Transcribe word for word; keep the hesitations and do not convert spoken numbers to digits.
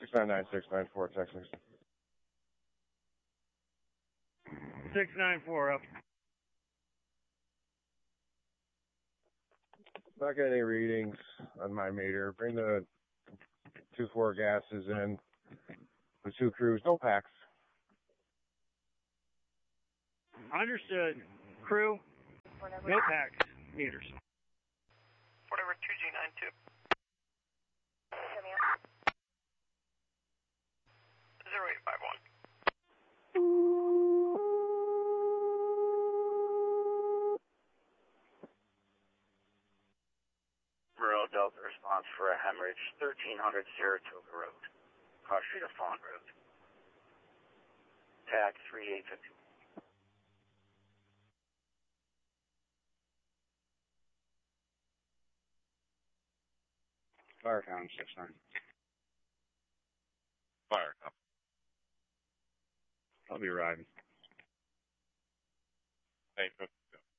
six nine nine six nine four, Texas. six nine four, up. Not getting any readings on my meter. Bring the two four gases in. The two crews, no packs. Understood. Crew, no packs, meters. Whatever, two G nine two. zero eight five one. Monroe Delta response for a hemorrhage, thirteen hundred Saratoga Road, Cross Street of Fawn Road. Tag three eight five two. Fire count six nine. Fire up. I'll be riding. Hey,